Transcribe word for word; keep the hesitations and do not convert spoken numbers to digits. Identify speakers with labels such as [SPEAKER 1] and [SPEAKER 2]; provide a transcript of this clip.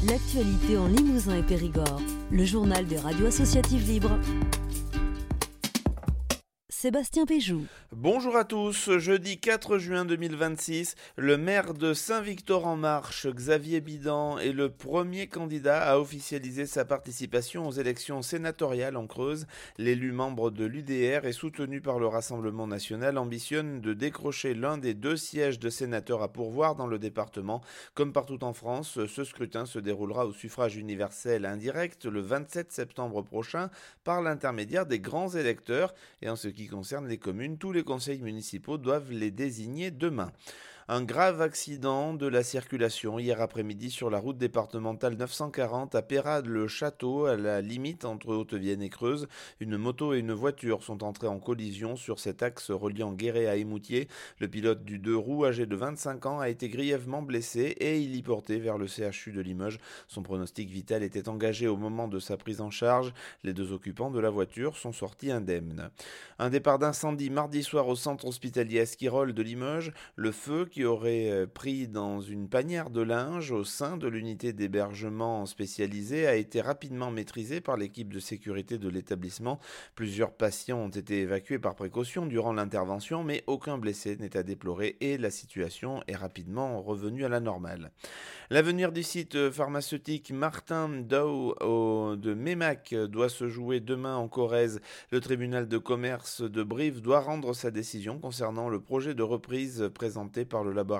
[SPEAKER 1] L'actualité en Limousin et Périgord. Le journal des radios associatives libres. Sébastien Péjou.
[SPEAKER 2] Bonjour à tous, jeudi quatre juin deux mille vingt-six, le maire de Saint-Victor-en-Marche, Xavier Bidan, est le premier candidat à officialiser sa participation aux élections sénatoriales en Creuse. L'élu membre de l'U D R et soutenu par le Rassemblement national ambitionne de décrocher l'un des deux sièges de sénateur à pourvoir dans le département. Comme partout en France, ce scrutin se déroulera au suffrage universel indirect le vingt-sept septembre prochain par l'intermédiaire des grands électeurs. Et en ce qui concerne les communes, tous les conseils municipaux doivent les désigner demain. Un grave accident de la circulation hier après-midi sur la route départementale neuf cent quarante à Peyrade-le-Château, à la limite entre Haute-Vienne et Creuse. Une moto et une voiture sont entrées en collision sur cet axe reliant Guéret à Émoutier. Le pilote du deux roues, âgé de vingt-cinq ans, a été grièvement blessé et il y porté vers le C H U de Limoges. Son pronostic vital était engagé au moment de sa prise en charge. Les deux occupants de la voiture sont sortis indemnes. Un départ d'incendie mardi soir au centre hospitalier Esquirol de Limoges. Le feu qui aurait pris dans une panière de linge au sein de l'unité d'hébergement spécialisée a été rapidement maîtrisé par l'équipe de sécurité de l'établissement. Plusieurs patients ont été évacués par précaution durant l'intervention, mais aucun blessé n'est à déplorer et la situation est rapidement revenue à la normale. L'avenir du site pharmaceutique Martin Daou de Meymac doit se jouer demain en Corrèze. Le tribunal de commerce de Brive doit rendre sa décision concernant le projet de reprise présenté par le laboratoire